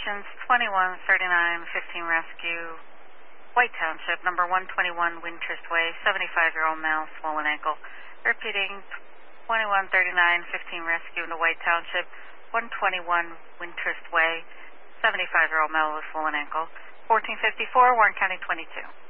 citations, 213915 rescue, White Township, number 121 Windtrist Way, 75-year-old male, swollen ankle. Repeating, 213915 rescue in the White Township, 121 Windtrist Way, 75-year-old male with swollen ankle. 1454, Warren County 22.